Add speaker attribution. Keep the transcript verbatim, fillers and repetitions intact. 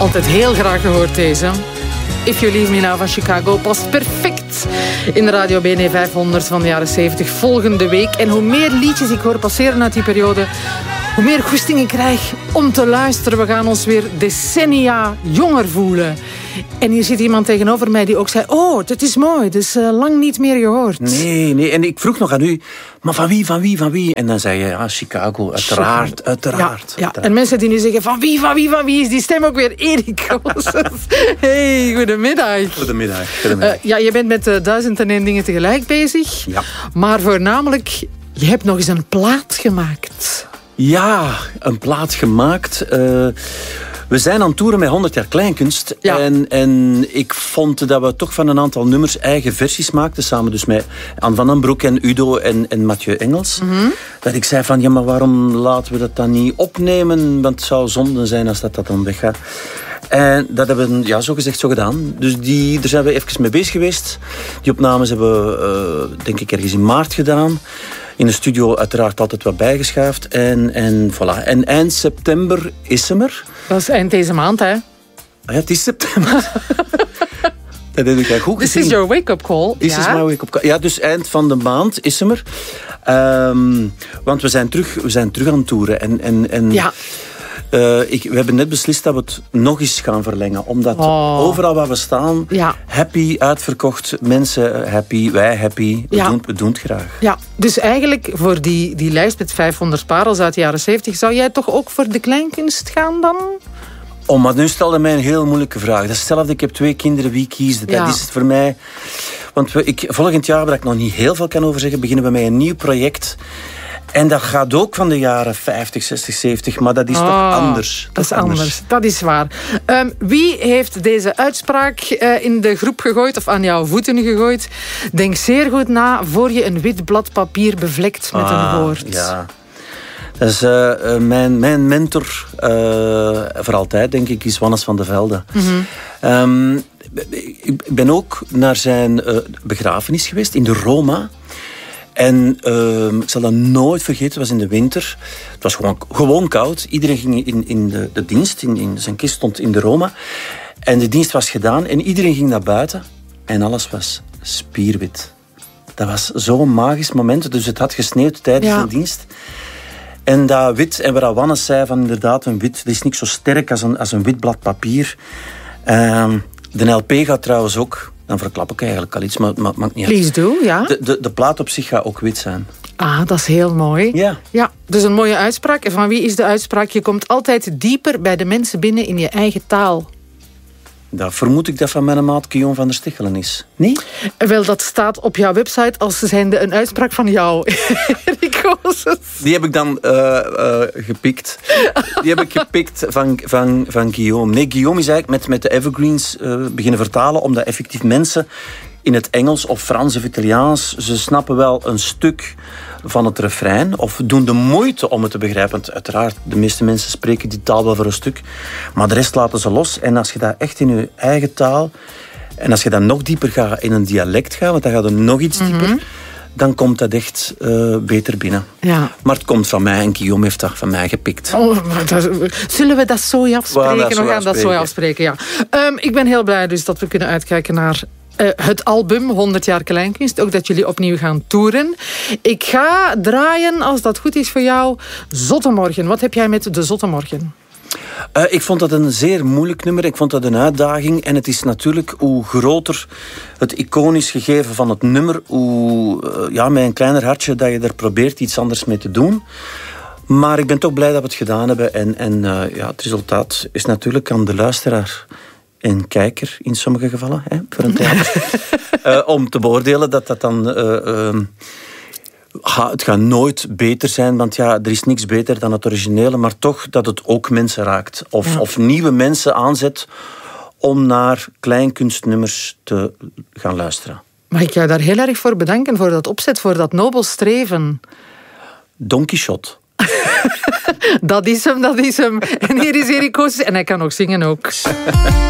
Speaker 1: Altijd heel graag gehoord deze. If You Leave Me Now van Chicago past perfect in de Radio B N vijfhonderd van de jaren zeventig volgende week. En hoe meer liedjes ik hoor passeren uit die periode, hoe meer goesting ik krijg om te luisteren. We gaan ons weer decennia jonger voelen. En hier zit iemand tegenover mij die ook zei, oh, dat is mooi, dus uh, lang niet meer gehoord.
Speaker 2: Nee, nee, en ik vroeg nog aan u, maar van wie, van wie, van wie? En dan zei je, ja, Chicago, uiteraard,
Speaker 1: Chicago.
Speaker 2: uiteraard.
Speaker 1: Ja,
Speaker 2: uiteraard.
Speaker 1: ja. En mensen die nu zeggen, van wie, van wie, van wie is die stem ook weer? Erik Goossens. Hey, goedemiddag.
Speaker 2: Goedemiddag. goedemiddag.
Speaker 1: Uh, ja, je bent met uh, duizend en één dingen tegelijk bezig.
Speaker 2: Ja.
Speaker 1: Maar voornamelijk, je hebt nog eens een plaat gemaakt.
Speaker 2: Ja, een plaat gemaakt. Uh, we zijn aan het toeren met honderd jaar kleinkunst.
Speaker 1: Ja.
Speaker 2: En, en ik vond dat we toch van een aantal nummers eigen versies maakten. Samen dus met Anne van den Broek en Udo en, en Mathieu Engels. Mm-hmm. Dat ik zei van, ja, maar waarom laten we dat dan niet opnemen? Want het zou zonde zijn als dat, dat dan weggaat. En dat hebben we ja, zo gezegd zo gedaan. Dus die, daar zijn we even mee bezig geweest. Die opnames hebben we, uh, denk ik, ergens in maart gedaan. In de studio uiteraard altijd wat bijgeschaafd. En, en voilà. En eind september is hem er.
Speaker 1: Dat is eind deze maand, hè?
Speaker 2: Ah ja, het is september. Dat heb ik goed gezien.
Speaker 1: This is your wake-up call.
Speaker 2: This
Speaker 1: ja.
Speaker 2: is my wake-up call. Ja, dus eind van de maand is hem er. Um, want we zijn terug, we zijn terug aan het toeren. En, en, en
Speaker 1: ja.
Speaker 2: Uh, ik, we hebben net beslist dat we het nog eens gaan verlengen. Omdat oh. overal waar we staan, ja. happy, uitverkocht, mensen happy, wij happy. We, ja. doen, we doen het graag.
Speaker 1: Ja, dus eigenlijk voor die, die lijst met vijfhonderd parels uit de jaren zeventig, zou jij toch ook voor de kleinkunst gaan dan?
Speaker 2: Oh, maar nu stelde mij een heel moeilijke vraag. Dat is hetzelfde, ik heb twee kinderen, wie kiest het? Ja. Dat is het voor mij. Want we, ik, volgend jaar, waar ik nog niet heel veel kan over zeggen, beginnen we met een nieuw project. En dat gaat ook van de jaren vijftig, zestig, zeventig, maar dat is oh, toch anders.
Speaker 1: Dat is anders. anders, dat is waar. Um, wie heeft deze uitspraak uh, in de groep gegooid of aan jouw voeten gegooid? Denk zeer goed na voor je een wit blad papier bevlekt met ah, een woord.
Speaker 2: Ja. Dat is uh, uh, mijn, mijn mentor, uh, voor altijd, denk ik, is Wannes van de Velde. Mm-hmm. Um, ik ben ook naar zijn uh, begrafenis geweest in de Roma. En uh, ik zal dat nooit vergeten, het was in de winter. Het was gewoon, gewoon koud. Iedereen ging in, in de, de dienst, in, in, zijn kist stond in de Roma. En de dienst was gedaan en iedereen ging naar buiten. En alles was spierwit. Dat was zo'n magisch moment. Dus het had gesneeuwd tijdens ja. de dienst. En dat wit, en waar Wannes zei van inderdaad, een wit, dat is niet zo sterk als een, als een wit blad papier. Uh, de L P gaat trouwens ook... Dan verklap ik eigenlijk al iets, maar het maakt niet uit.
Speaker 1: Please do, ja.
Speaker 2: De, de, de plaat op zich gaat ook wit zijn.
Speaker 1: Ah, dat is heel mooi.
Speaker 2: Ja.
Speaker 1: Ja, dus een mooie uitspraak. En van wie is de uitspraak? Je komt altijd dieper bij de mensen binnen in je eigen taal.
Speaker 2: Dat vermoed ik dat van mijn maat Guillaume van der Stichelen is. Nee?
Speaker 1: Wel, dat staat op jouw website als zijnde een uitspraak van jou. Erik Goossens.
Speaker 2: Die heb ik dan uh, uh, gepikt. Die heb ik gepikt van, van, van Guillaume. Nee, Guillaume is eigenlijk met, met de Evergreens uh, beginnen vertalen, omdat effectief mensen in het Engels of Frans of Italiaans, ze snappen wel een stuk van het refrein of doen de moeite om het te begrijpen. Want uiteraard, de meeste mensen spreken die taal wel voor een stuk, maar de rest laten ze los. En als je dat echt in je eigen taal, en als je dan nog dieper gaat in een dialect gaat, want dan gaat er nog iets dieper, mm-hmm. dan komt dat echt uh, beter binnen. Ja. Maar het komt van mij en Guillaume heeft dat van mij gepikt.
Speaker 1: Oh, dat, zullen we dat zo afspreken? We gaan dat zo, we gaan dat zo afspreken, ja. Um, ik ben heel blij dus dat we kunnen uitkijken naar Uh, het album honderd jaar kleinkunst. Ook dat jullie opnieuw gaan toeren. Ik ga draaien, als dat goed is voor jou, Zottemorgen. Wat heb jij met de Zottemorgen?
Speaker 2: Uh, ik vond dat een zeer moeilijk nummer. Ik vond dat een uitdaging. En het is natuurlijk hoe groter het iconisch gegeven van het nummer, hoe uh, ja, met een kleiner hartje dat je er probeert iets anders mee te doen. Maar ik ben toch blij dat we het gedaan hebben. En, en uh, ja, het resultaat is natuurlijk aan de luisteraar en kijker in sommige gevallen, hè, voor een theater. uh, om te beoordelen dat dat dan... Uh, uh, ha, het gaat nooit beter zijn, want ja, er is niks beter dan het originele, maar toch dat het ook mensen raakt. Of, ja. of nieuwe mensen aanzet om naar kleinkunstnummers te gaan luisteren.
Speaker 1: Mag ik jou daar heel erg voor bedanken, voor dat opzet, voor dat nobel streven?
Speaker 2: Don Quixote.
Speaker 1: Dat is hem, dat is hem. En hier is Erik Goossens. En hij kan ook zingen ook.